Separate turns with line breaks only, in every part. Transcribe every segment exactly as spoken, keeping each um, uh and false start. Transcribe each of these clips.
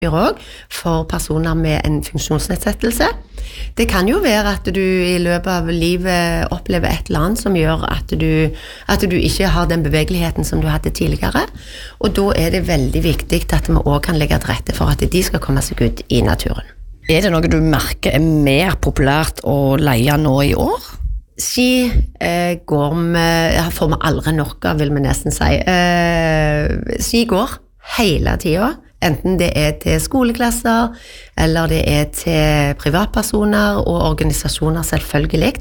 for personer med en funksjonsnedsettelse. Det kan jo være at du i løpet av livet opplever et eller annet som gjør at du, at du ikke har den bevegeligheten som du hadde tidligere, og da er det veldig viktig at vi også kan legge til rette for at de skal komme seg ut i naturen.
Er det noe du merker er mer populært å leie nå i år?
Ski eh, går med, får vi aldri nok av, vil vi nesten si. Eh, ski går hele tiden. Enten det er til skoleklasser, eller det er til privatpersoner og organisasjoner selvfølgelig.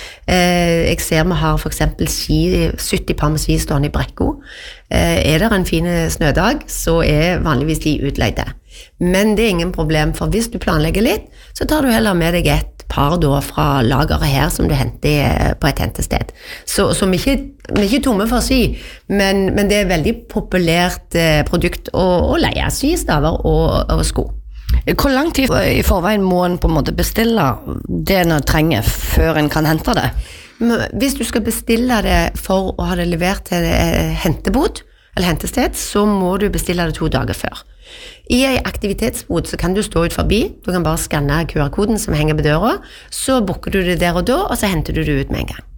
Eh, jeg ser vi har for eksempel ski, sytti par med ski stående i Brekko. Eh, er det en fin snødag, så er vanligvis de utleide. Men det er ingen problem, for hvis du planlegger litt, så tar du heller med deg et par da fra lageret her som du henter på et hentested. Så, så vi, er ikke, vi er ikke tomme for ski, men, men det er veldig populært eh, produkt å, å leie skistaver og, og sko.
Hvor lang tid i forveien må en på en måte bestille det en trenger før en kan hente det?
Hvis du skal bestille det for å ha det levert til hentebod eller hentested, så må du bestille det to dager før. I en aktivitetsbod så kan du stå ut forbi, du kan bare skanne Q R-koden som henger på døra, så booker du det der og da, og så henter du det ut med en gang.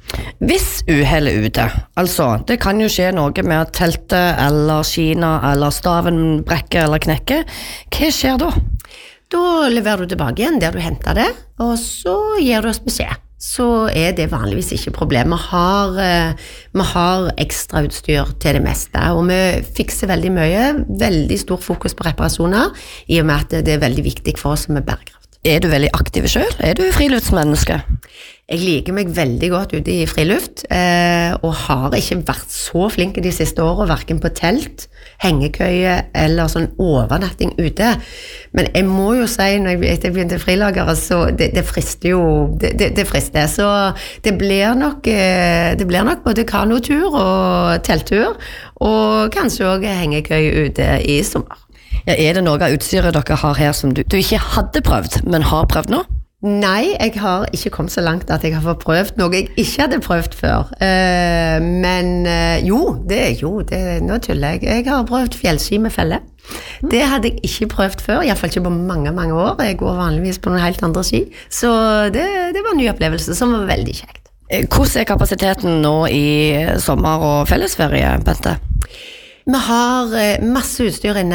Hvis uhellet er ute, altså det kan jo skje noe med at teltet eller skina eller staven brekker eller knekker, hva skjer da?
Da leverer du tilbake igjen der du hentet det, og så gir du oss beskjed. Så er det vanligvis ikke problem. Vi har, vi har ekstra utstyr til det meste, og vi fikser veldig mye, veldig stor fokus på reparasjoner, i og med at det er veldig viktig for oss med bærekraft.
Er du veldig aktiv selv? Er du friluftsmenneske?
Jeg liker meg veldig godt ute i friluft, eh, og har ikke vært så flink de siste årene, hverken på telt, hengekøye eller sånn overnatting ute. Men jeg må jo si, når jeg, jeg begynte frilagere, så det, det frister jo, det, det, det frister. Så det blir nok, det blir nok både kanotur og telttur, og kanskje også hengekøye ute i sommer.
Ja, er det noe av utstyret dere har her som du, du ikke hadde prøvd, men har prøvd nå?
Nei, jeg har ikke kommet så langt at jeg har fått prøvd noe jeg ikke hadde prøvd før. Eh, men eh, jo, det er jo, det, nå tuller jeg. Jeg har prøvd fjellski med felle. Det hadde jeg ikke prøvd før, i hvert fall ikke på mange, mange år. Jeg går vanligvis på noen helt andre ski. Så det, det var en ny opplevelse som var veldig kjekt.
Hvordan er kapasiteten nå i sommer- og fellesferie, Bente?
Vi har masse utstyr inne,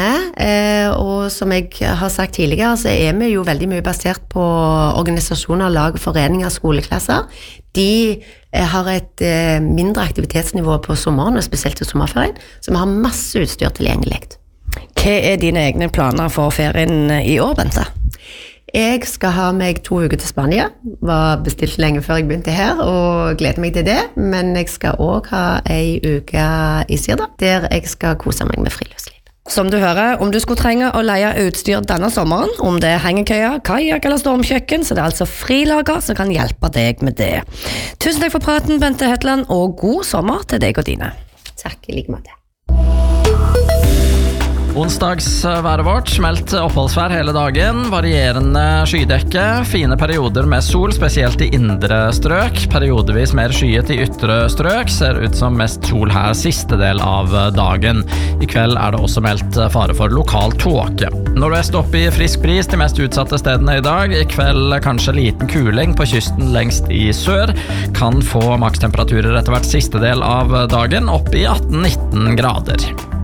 og som jeg har sagt tidligere, så er vi jo veldig mye basert på organisasjoner, lag, foreninger, skoleklasser. De har et mindre aktivitetsnivå på sommeren, og spesielt til sommerferien, så vi har masse utstyr tilgjengelig.
Hva er dine egne planer for ferien i år, Bente?
Jeg skal ha meg to uker til Spania, var bestilt lenge før jeg begynte her, og gleder meg til det, men jeg skal også ha en uke i Sirda, der jeg skal kose meg med friluftsliv.
Som du hører, om du skulle trenge å leie utstyr denne sommeren, om det er hengekøya, kajak eller stormkjøkken, så det er altså Frilager som kan hjelpe deg med det. Tusen takk for praten, Bente Hetland, og god sommer til deg og dine.
Takk, i like måte.
Onsdagsværet vårt, meldt oppholdsvær hele dagen, varierende skydekke, fine perioder med sol, spesielt i indre strøk, periodevis mer skyet i ytre strøk, ser ut som mest sol her siste del av dagen. I kveld er det også meldt fare for lokal tåke. Nordvest opp i frisk bris de mest utsatte stedene i dag, i kveld kanskje liten kuling på kysten lengst i sør, kan få makstemperaturer etter hvert siste del av dagen opp i atten nitten grader.